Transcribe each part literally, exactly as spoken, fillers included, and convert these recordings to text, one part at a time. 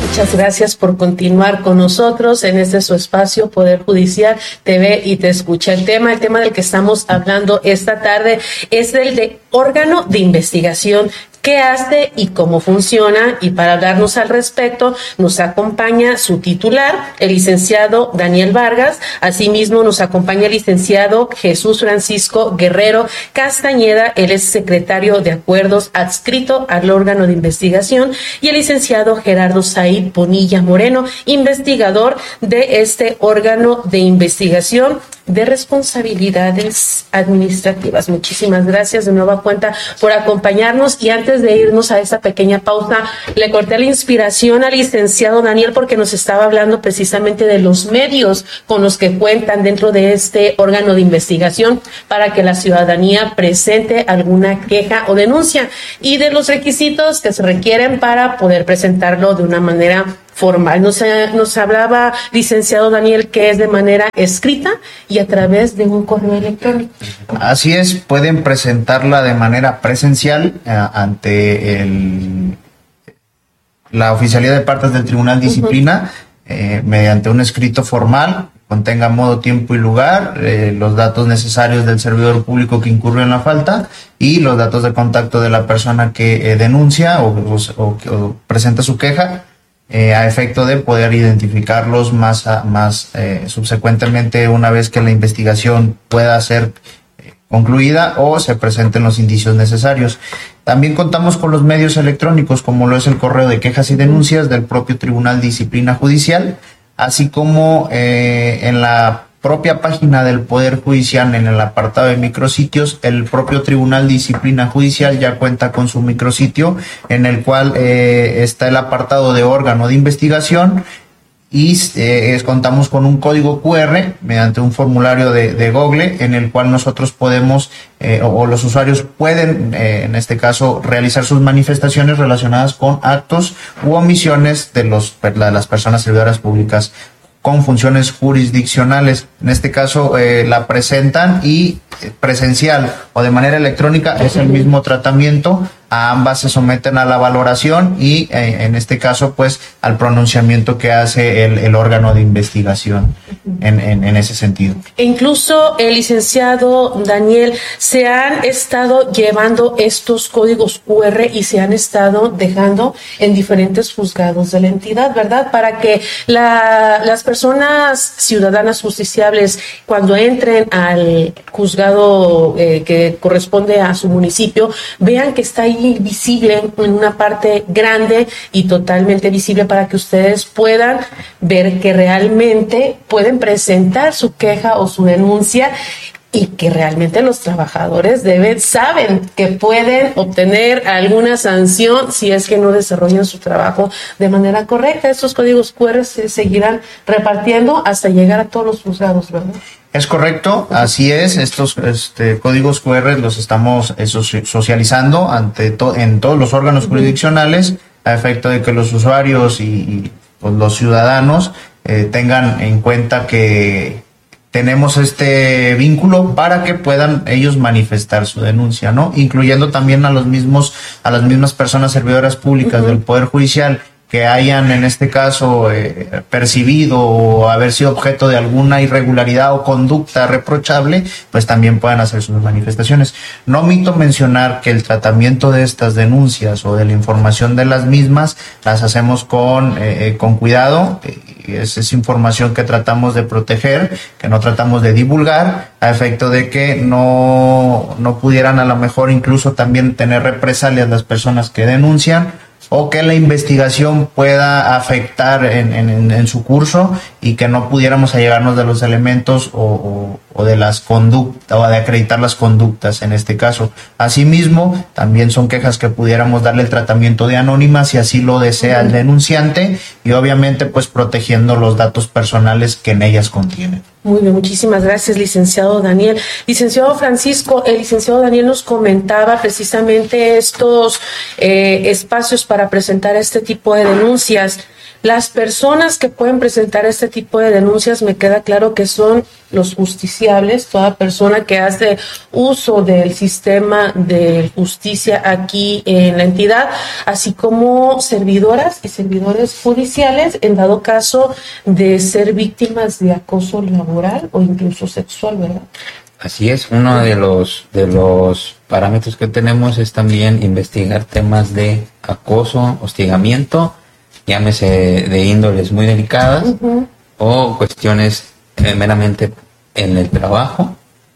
Muchas gracias por continuar con nosotros en este su espacio Poder Judicial T V y Te Escucha. El tema, el tema del que estamos hablando esta tarde es el de órgano de investigación. ¿Qué hace y cómo funciona? Y para hablarnos al respecto nos acompaña su titular, el licenciado Daniel Vargas. Asimismo nos acompaña el licenciado Jesús Francisco Guerrero Castañeda, él es secretario de Acuerdos adscrito al órgano de investigación, y el licenciado Gerardo Said Bonilla Moreno, investigador de este órgano de investigación de responsabilidades administrativas. Muchísimas gracias de nueva cuenta por acompañarnos, y antes de irnos a esta pequeña pausa, le corté la inspiración al licenciado Daniel porque nos estaba hablando precisamente de los medios con los que cuentan dentro de este órgano de investigación para que la ciudadanía presente alguna queja o denuncia, y de los requisitos que se requieren para poder presentarlo de una manera formal. Nos, nos hablaba, licenciado Daniel, que es de manera escrita y a través de un correo electrónico. Así es, pueden presentarla de manera presencial eh, ante el, la oficialidad de partes del Tribunal de Disciplina, uh-huh. eh, mediante un escrito formal, contenga modo, tiempo y lugar, eh, los datos necesarios del servidor público que incurrió en la falta y los datos de contacto de la persona que eh, denuncia o, o, o presenta su queja, Eh, a efecto de poder identificarlos más, a, más eh, subsecuentemente una vez que la investigación pueda ser eh, concluida o se presenten los indicios necesarios. También contamos con los medios electrónicos como lo es el correo de quejas y denuncias del propio Tribunal de Disciplina Judicial, así como eh, en la propia página del Poder Judicial, en el apartado de micrositios, el propio Tribunal de Disciplina Judicial ya cuenta con su micrositio en el cual eh, está el apartado de órgano de investigación y eh, contamos con un código cu erre mediante un formulario de, de Google en el cual nosotros podemos eh, o, o los usuarios pueden eh, en este caso realizar sus manifestaciones relacionadas con actos u omisiones de, los, de las personas servidoras públicas con funciones jurisdiccionales. En este caso eh, la presentan y presencial o de manera electrónica es el mismo tratamiento. A ambas se someten a la valoración y eh, en este caso pues al pronunciamiento que hace el, el órgano de investigación en, en, en ese sentido. E incluso el licenciado Daniel, se han estado llevando estos códigos cu erre y se han estado dejando en diferentes juzgados de la entidad, ¿verdad? Para que la, las personas ciudadanas justiciables cuando entren al juzgado eh, que corresponde a su municipio vean que está ahí visible en una parte grande y totalmente visible para que ustedes puedan ver que realmente pueden presentar su queja o su denuncia y que realmente los trabajadores deben, saben que pueden obtener alguna sanción si es que no desarrollan su trabajo de manera correcta. Estos códigos cu erre se seguirán repartiendo hasta llegar a todos los juzgados, ¿verdad? Es correcto, así es. Estos este, códigos cu erre los estamos eh, socializando ante to en todos los órganos uh-huh. jurisdiccionales a efecto de que los usuarios y, y pues, los ciudadanos eh, tengan en cuenta que tenemos este vínculo para que puedan ellos manifestar su denuncia, ¿no? Incluyendo también a los mismos, a las mismas personas servidoras públicas uh-huh. del Poder Judicial que hayan en este caso eh, percibido o haber sido objeto de alguna irregularidad o conducta reprochable, pues también puedan hacer sus manifestaciones. No omito mencionar que el tratamiento de estas denuncias o de la información de las mismas las hacemos con, eh, con cuidado. Es, es información que tratamos de proteger, que no tratamos de divulgar, a efecto de que no, no pudieran a lo mejor incluso también tener represalias las personas que denuncian, o que la investigación pueda afectar en, en, en su curso y que no pudiéramos allegarnos de los elementos o, o, o de las conductas o de acreditar las conductas en este caso. Asimismo, también son quejas que pudiéramos darle el tratamiento de anónima si así lo desea el denunciante y obviamente pues protegiendo los datos personales que en ellas contienen. Muy bien, muchísimas gracias, licenciado Daniel. Licenciado Francisco, el licenciado Daniel nos comentaba precisamente estos eh, espacios para presentar este tipo de denuncias. Las personas que pueden presentar este tipo de denuncias, me queda claro que son los justiciables, toda persona que hace uso del sistema de justicia aquí en la entidad, así como servidoras y servidores judiciales, en dado caso de ser víctimas de acoso laboral o incluso sexual, ¿verdad? Así es, uno de los de los parámetros que tenemos es también investigar temas de acoso, hostigamiento, llámese de índoles muy delicadas, uh-huh, o cuestiones eh, meramente en el trabajo.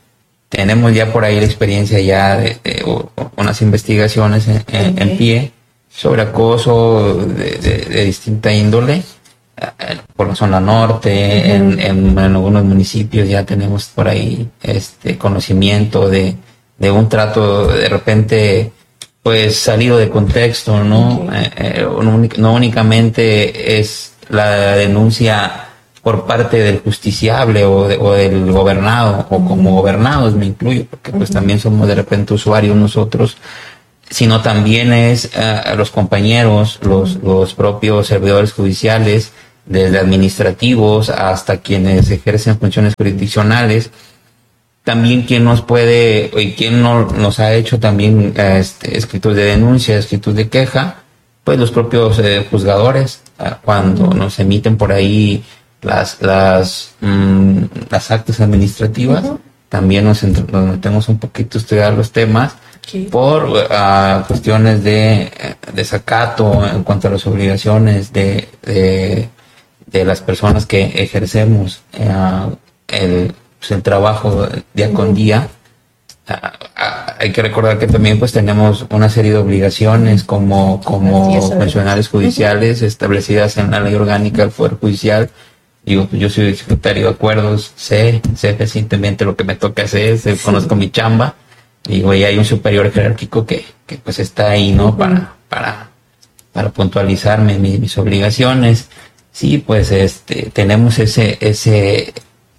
Tenemos ya por ahí la experiencia ya de, de o, o unas investigaciones en, en, okay, en pie sobre acoso de, de, de distinta índole eh, por la zona norte, uh-huh, en, en, en algunos municipios ya tenemos por ahí este conocimiento de, de un trato de repente pues salido de contexto, ¿no? Okay. Eh, eh, no, no únicamente es la denuncia por parte del justiciable o, de, o del gobernado, o uh-huh, como gobernados me incluyo, porque pues uh-huh, también somos de repente usuarios nosotros, sino también es uh, los compañeros, los, uh-huh, los propios servidores judiciales, desde administrativos hasta quienes ejercen funciones jurisdiccionales. También quien nos puede, y quien no, nos ha hecho también este, escritos de denuncia, escritos de queja, pues los propios eh, juzgadores, eh, cuando uh-huh, nos emiten por ahí las las mmm, las actas administrativas, uh-huh, también nos, ent- nos metemos un poquito a estudiar los temas, okay, por uh, cuestiones de desacato en cuanto a las obligaciones de, de, de las personas que ejercemos uh, el pues el trabajo día con día. Uh, uh, hay que recordar que también pues tenemos una serie de obligaciones como, como funcionarios judiciales establecidas en la ley orgánica del Poder Judicial. Digo, yo soy secretario de acuerdos, sé, sé recientemente lo que me toca hacer, sé, sí, conozco mi chamba. Digo, y hay un superior jerárquico que, que pues está ahí, ¿no? Uh-huh. Para, para, para puntualizarme mis, mis obligaciones. Sí, pues este, tenemos ese, ese,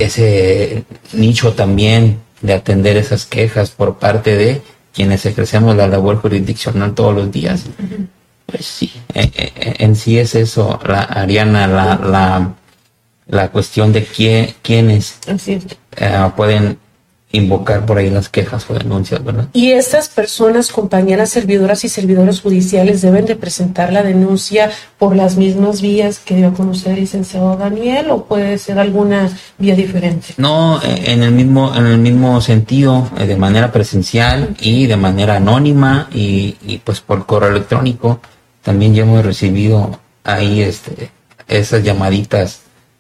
ese nicho también de atender esas quejas por parte de quienes ejercemos la labor jurisdiccional todos los días. Uh-huh. Pues sí, en, en sí es eso, la, Ariana, la, uh-huh, la, la cuestión de quién, quiénes uh, pueden invocar por ahí las quejas o denuncias, ¿verdad? Y estas personas, compañeras servidoras y servidores judiciales, deben de presentar la denuncia por las mismas vías que dio a conocer el licenciado Daniel, o puede ser alguna vía diferente. No, en el mismo, en el mismo sentido, de manera presencial y de manera anónima y, y pues por correo electrónico. También ya hemos recibido ahí este esas llamaditas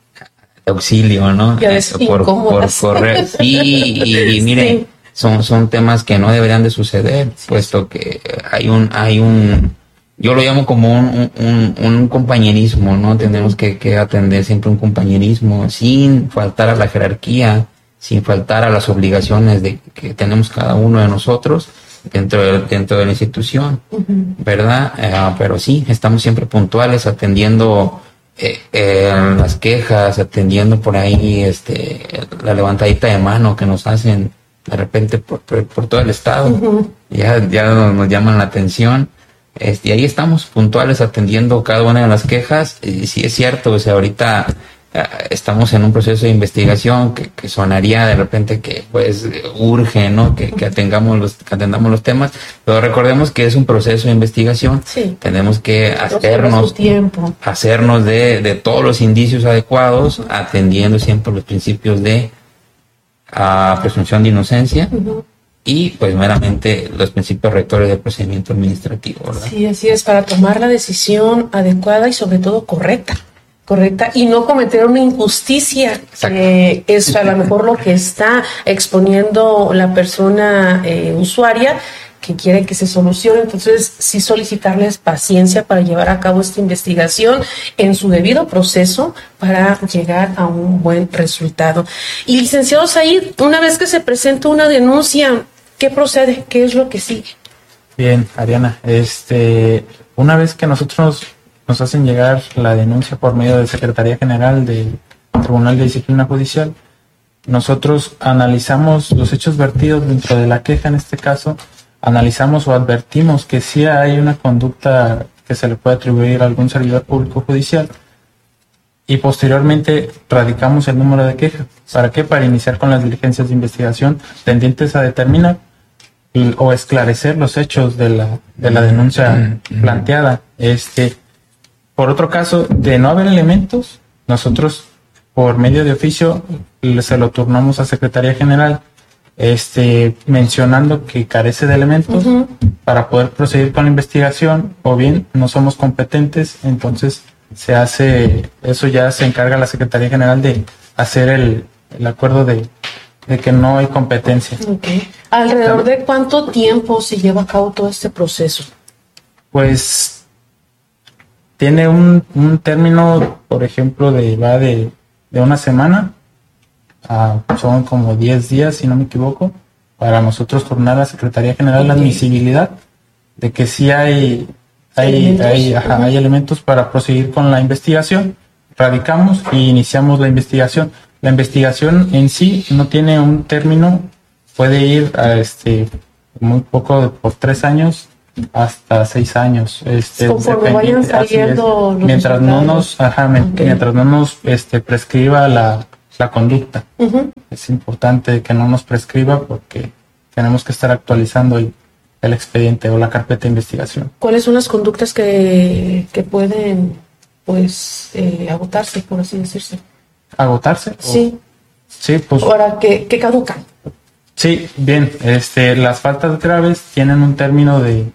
de auxilio, ¿no? Eh, por, por correo. Sí, y, y mire, sí, son, son temas que no deberían de suceder, sí, puesto que hay un, hay un, yo lo llamo como un, un, un compañerismo, ¿no? Tenemos que, que atender siempre un compañerismo, sin faltar a la jerarquía, sin faltar a las obligaciones de que tenemos cada uno de nosotros dentro de, dentro de la institución, uh-huh, ¿verdad? Eh, pero sí, estamos siempre puntuales, atendiendo Eh, eh, las quejas, atendiendo por ahí este la levantadita de mano que nos hacen de repente por, por, por todo el estado. Uh-huh. ya, ya nos, nos llaman la atención, este, y ahí estamos puntuales atendiendo cada una de las quejas. Y sí es cierto, o sea, ahorita uh, estamos en un proceso de investigación que, que sonaría de repente que pues urge, ¿no? Que, que atendamos los, que atendamos los temas, pero recordemos que es un proceso de investigación. Sí. Tenemos que hacernos, hacernos de, de todos los indicios adecuados, uh-huh, atendiendo siempre los principios de uh, presunción de inocencia, uh-huh, y pues meramente los principios rectores del procedimiento administrativo, ¿verdad? Sí, así es, para tomar la decisión adecuada y sobre todo correcta. Correcta, y no cometer una injusticia. Exacto. Que es a lo mejor lo que está exponiendo la persona eh, usuaria, que quiere que se solucione. Entonces, sí solicitarles paciencia para llevar a cabo esta investigación en su debido proceso para llegar a un buen resultado. Y licenciado Said, una vez que se presenta una denuncia, ¿qué procede? ¿Qué es lo que sigue? Bien, Ariana, este, una vez que nosotros nos hacen llegar la denuncia por medio de Secretaría General del Tribunal de Disciplina Judicial, nosotros analizamos los hechos vertidos dentro de la queja, en este caso, analizamos o advertimos que sí hay una conducta que se le puede atribuir a algún servidor público judicial, y posteriormente radicamos el número de queja. ¿Para qué? Para iniciar con las diligencias de investigación tendientes a determinar o esclarecer los hechos de la, de la denuncia planteada. Este, por otro caso, de no haber elementos, nosotros por medio de oficio se lo turnamos a Secretaría General, este, mencionando que carece de elementos uh-huh. para poder proceder con la investigación, o bien no somos competentes, entonces se hace, eso ya se encarga la Secretaría General de hacer el, el acuerdo de, de que no hay competencia. Okay. ¿Alrededor de cuánto tiempo se lleva a cabo todo este proceso? Pues tiene un, un término, por ejemplo, de va de, de una semana, a, son como diez días, si no me equivoco, para nosotros turnar a la Secretaría General okay. la admisibilidad de que sí hay Hay elementos, hay, ajá, hay elementos para proseguir con la investigación, radicamos y iniciamos la investigación. La investigación en sí no tiene un término, puede ir a este muy poco, por tres años hasta seis años. Este, Conforme vayan saliendo los mientras no nos, ajá, okay. mientras no nos este, prescriba la, la conducta. Uh-huh. Es importante que no nos prescriba porque tenemos que estar actualizando el el expediente o la carpeta de investigación. ¿Cuáles son las conductas que, que pueden pues eh, agotarse, por así decirse? ¿Agotarse? Sí. O, sí, pues. Ahora, que, que caducan. Sí, bien. Este, las faltas graves tienen un término de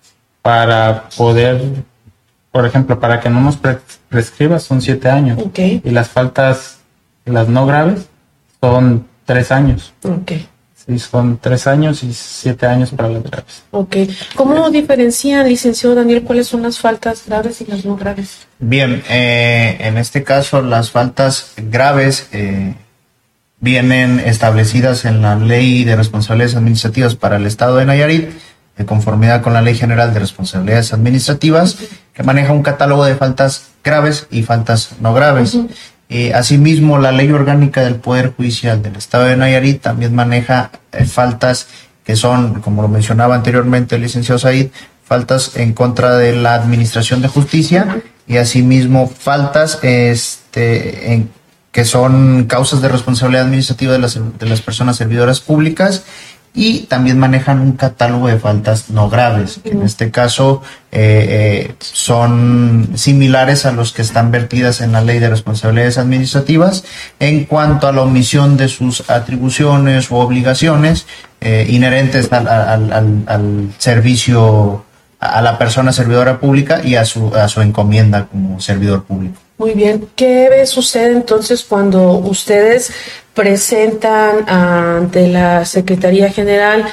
para poder, por ejemplo, para que no nos pre- prescriba son siete años. Okay. Y las faltas, las no graves, son tres años. Okay. Sí, son tres años y siete años para las graves. Ok. ¿Cómo sí. diferencian, licenciado Daniel, cuáles son las faltas graves y las no graves? Bien, eh, en este caso las faltas graves eh, vienen establecidas en la Ley de Responsabilidades Administrativas para el Estado de Nayarit, de conformidad con la Ley General de Responsabilidades Administrativas, uh-huh. que maneja un catálogo de faltas graves y faltas no graves. Uh-huh. Eh, asimismo, la Ley Orgánica del Poder Judicial del Estado de Nayarit también maneja eh, faltas que son, como lo mencionaba anteriormente el licenciado Said, faltas en contra de la Administración de Justicia y asimismo faltas este, en, que son causas de responsabilidad administrativa de las, de las personas servidoras públicas, y también manejan un catálogo de faltas no graves, que en este caso eh, eh, son similares a los que están vertidas en la Ley de Responsabilidades Administrativas en cuanto a la omisión de sus atribuciones u obligaciones eh, inherentes al, al, al, al servicio, a la persona servidora pública y a su, a su encomienda como servidor público. Muy bien. ¿Qué sucede entonces cuando ustedes presentan ante la Secretaría General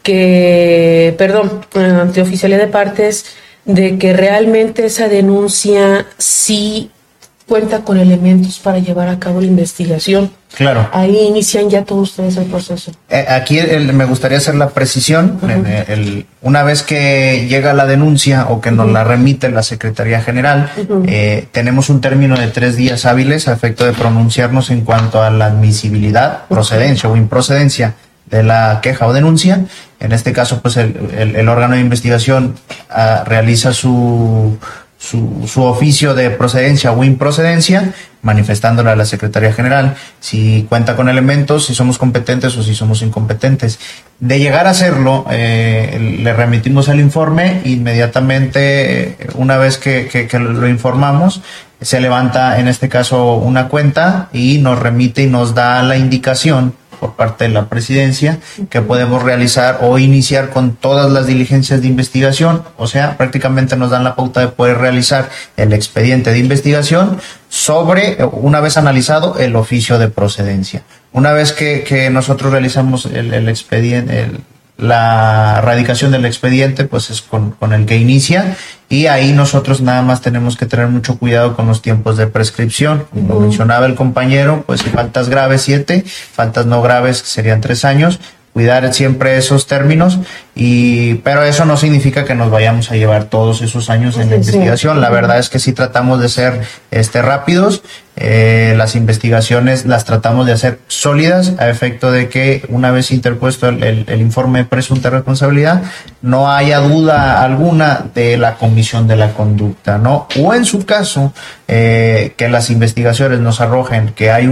que, perdón, ante Oficialía de Partes, de que realmente esa denuncia sí cuenta con elementos para llevar a cabo la investigación? Claro. Ahí inician ya todos ustedes el proceso. Eh, aquí el, me gustaría hacer la precisión. Uh-huh. en el, el, una vez que llega la denuncia o que nos uh-huh. la remite la Secretaría General, uh-huh. eh, tenemos un término de tres días hábiles a efecto de pronunciarnos en cuanto a la admisibilidad, uh-huh. procedencia o improcedencia de la queja o denuncia. En este caso, pues el, el, el órgano de investigación uh, realiza su... Su, su oficio de procedencia o improcedencia, manifestándole a la Secretaría General si cuenta con elementos, si somos competentes o si somos incompetentes. De llegar a hacerlo, eh, le remitimos el informe, inmediatamente, una vez que, que, que lo informamos, se levanta en este caso una cuenta y nos remite y nos da la indicación por parte de la presidencia que podemos realizar o iniciar con todas las diligencias de investigación, o sea, prácticamente nos dan la pauta de poder realizar el expediente de investigación sobre, una vez analizado, el oficio de procedencia. Una vez que, que nosotros realizamos el, el expediente, el, la radicación del expediente, pues es con, con el que inicia, y ahí nosotros nada más tenemos que tener mucho cuidado con los tiempos de prescripción. Como uh-huh. mencionaba el compañero, pues faltas graves siete, faltas no graves serían tres años, cuidar siempre esos términos, y pero eso no significa que nos vayamos a llevar todos esos años en la investigación. La verdad es que sí tratamos de ser este rápidos, Eh, las investigaciones las tratamos de hacer sólidas a efecto de que una vez interpuesto el, el, el informe de presunta responsabilidad no haya duda alguna de la comisión de la conducta, ¿no? O en su caso eh, que las investigaciones nos arrojen que hay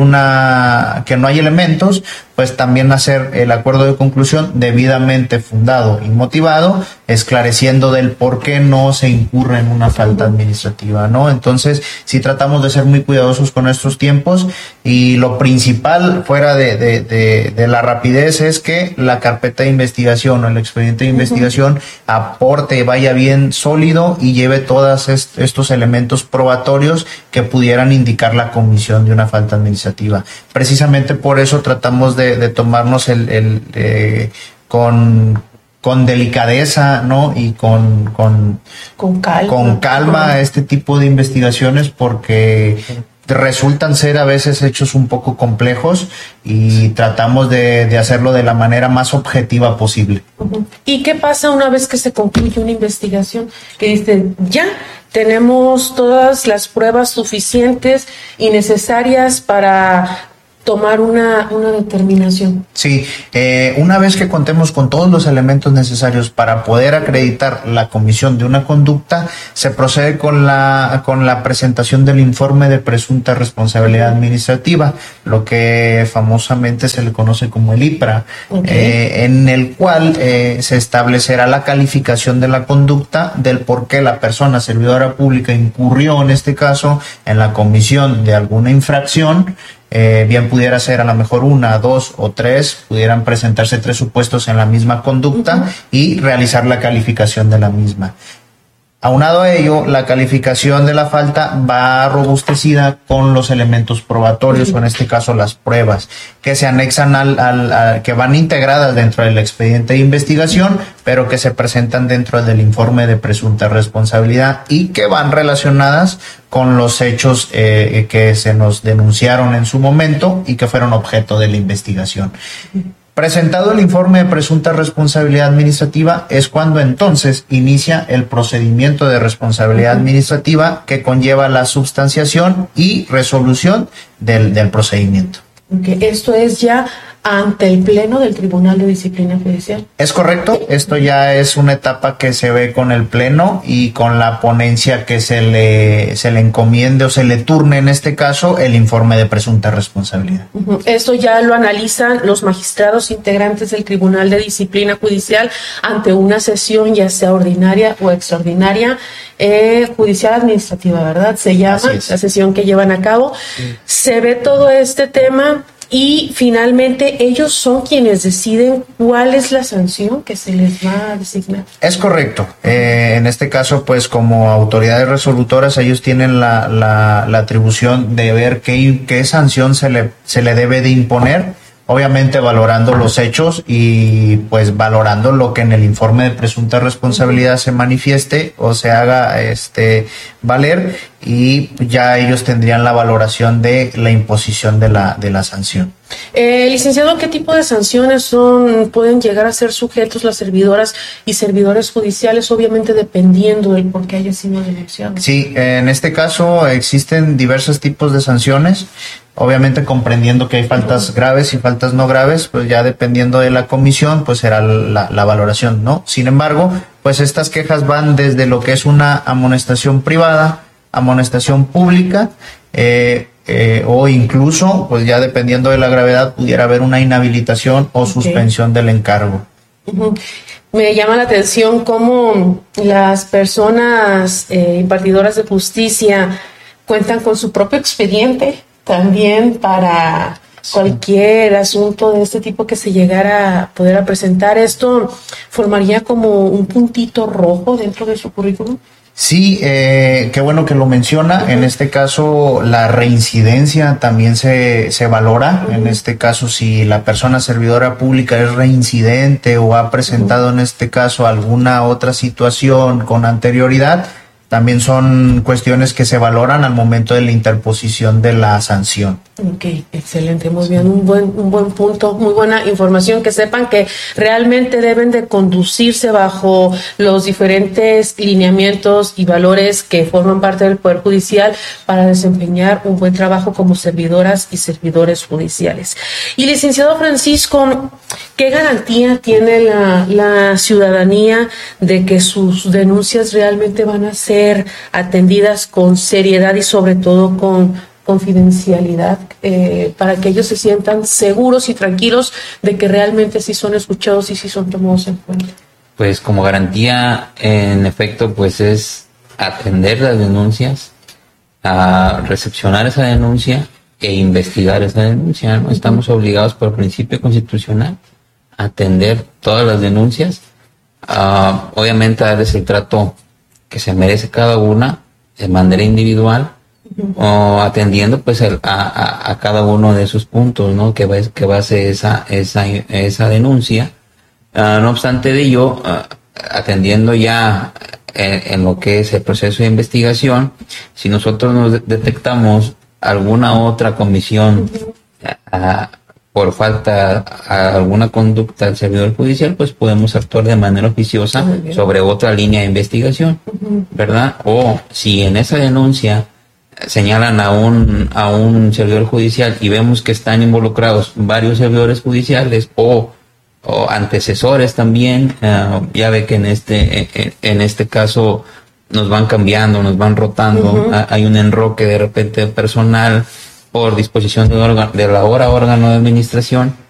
una que no hay elementos, pues también hacer el acuerdo de conclusión debidamente fundado y motivado, esclareciendo del por qué no se incurre en una falta administrativa, ¿no? Entonces, sí tratamos de ser muy cuidadosos con estos tiempos, y lo principal fuera de, de, de, de la rapidez es que la carpeta de investigación o el expediente de investigación uh-huh. aporte, vaya bien sólido y lleve todos est- estos elementos probatorios que pudieran indicar la comisión de una falta administrativa. Precisamente por eso tratamos de, de tomarnos el, el eh, con con delicadeza, ¿no? Y con con, con calma, con calma este tipo de investigaciones, porque resultan ser a veces hechos un poco complejos y tratamos de, de hacerlo de la manera más objetiva posible. Uh-huh. ¿Y qué pasa una vez que se concluye una investigación? Que dicen, ya tenemos todas las pruebas suficientes y necesarias para tomar una, una determinación. Sí, eh, una vez que contemos con todos los elementos necesarios para poder acreditar la comisión de una conducta, se procede con la, con la presentación del informe de presunta responsabilidad administrativa, lo que famosamente se le conoce como el I P R A, okay. eh, en el cual eh, se establecerá la calificación de la conducta, del por qué la persona servidora pública incurrió en este caso en la comisión de alguna infracción. Eh, bien pudiera ser a lo mejor una, dos o tres, pudieran presentarse tres supuestos en la misma conducta uh-huh. y realizar la calificación de la misma. Aunado a ello, la calificación de la falta va robustecida con los elementos probatorios, uh-huh. o en este caso las pruebas, que se anexan al, al, al, que van integradas dentro del expediente de investigación, pero que se presentan dentro del informe de presunta responsabilidad y que van relacionadas con los hechos eh, que se nos denunciaron en su momento y que fueron objeto de la investigación. Uh-huh. Presentado el informe de presunta responsabilidad administrativa, es cuando entonces inicia el procedimiento de responsabilidad uh-huh. administrativa, que conlleva la substanciación y resolución del, del procedimiento. Okay. Esto es ya ante el Pleno del Tribunal de Disciplina Judicial. Es correcto, esto ya es una etapa que se ve con el Pleno y con la ponencia que se le, se le encomiende o se le turne en este caso el informe de presunta responsabilidad. Uh-huh. Esto ya lo analizan los magistrados integrantes del Tribunal de Disciplina Judicial ante una sesión ya sea ordinaria o extraordinaria, eh, judicial administrativa, ¿verdad? Se llama la sesión que llevan a cabo. Sí. Se ve todo este tema. Y finalmente ellos son quienes deciden cuál es la sanción que se les va a designar. Es correcto. Eh, en este caso, pues como autoridades resolutoras, ellos tienen la, la, la atribución de ver qué, qué sanción se le, se le debe de imponer, obviamente valorando los hechos y pues valorando lo que en el informe de presunta responsabilidad se manifieste o se haga este valer, y ya ellos tendrían la valoración de la imposición de la de la sanción. Eh, licenciado, ¿qué tipo de sanciones son pueden llegar a ser sujetos las servidoras y servidores judiciales, obviamente dependiendo del por qué haya sido denunciado? Sí, en este caso existen diversos tipos de sanciones, obviamente comprendiendo que hay faltas uh-huh. graves y faltas no graves, pues ya dependiendo de la comisión, pues será la, la valoración, ¿no? Sin embargo, pues estas quejas van desde lo que es una amonestación privada, amonestación pública, eh, eh, o incluso, pues ya dependiendo de la gravedad, pudiera haber una inhabilitación o okay. suspensión del encargo. Uh-huh. Me llama la atención cómo las personas eh, impartidoras de justicia cuentan con su propio expediente también para sí. cualquier asunto de este tipo que se llegara a poder a presentar. ¿Esto formaría como un puntito rojo dentro de su currículum? Sí, eh, qué bueno que lo menciona. Uh-huh. En este caso, la reincidencia también se, se valora. Uh-huh. En este caso, si la persona servidora pública es reincidente o ha presentado uh-huh. en este caso alguna otra situación con anterioridad, también son cuestiones que se valoran al momento de la interposición de la sanción. Ok, excelente, muy bien, un buen, un buen punto, muy buena información, que sepan que realmente deben de conducirse bajo los diferentes lineamientos y valores que forman parte del Poder Judicial para desempeñar un buen trabajo como servidoras y servidores judiciales. Y licenciado Francisco, ¿qué garantía tiene la, la ciudadanía de que sus denuncias realmente van a ser atendidas con seriedad y sobre todo con confidencialidad, eh, para que ellos se sientan seguros y tranquilos de que realmente sí son escuchados y sí son tomados en cuenta? Pues como garantía, en efecto, pues es atender las denuncias, a recepcionar esa denuncia e investigar esa denuncia, ¿no? Uh-huh. Estamos obligados por principio constitucional a atender todas las denuncias, uh, obviamente a darles el trato que se merece cada una de manera individual, o atendiendo pues el, a, a, a cada uno de esos puntos, ¿no? que, va, que base esa, esa, esa denuncia. Uh, no obstante de ello, uh, atendiendo ya en, en lo que es el proceso de investigación, si nosotros nos de- detectamos alguna otra comisión uh, por falta a alguna conducta del servidor judicial, pues podemos actuar de manera oficiosa sobre otra línea de investigación, ¿verdad? O si en esa denuncia señalan a un a un servidor judicial y vemos que están involucrados varios servidores judiciales o, o antecesores también, uh, ya ve que en este en, en este caso nos van cambiando, nos van rotando, uh-huh. Hay un enroque de repente de personal por disposición de, órgano, de la hora órgano de administración